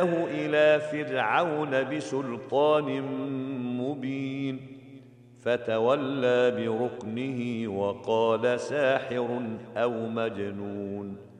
إلى فرعون بسلطان مبين فتولى بركنه وقال ساحر أو مجنون